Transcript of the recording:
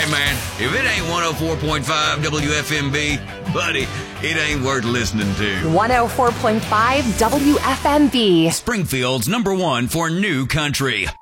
Hey, man, if it ain't 104.5 WFMB, buddy, it ain't worth listening to. 104.5 WFMB. Springfield's #1 for new country.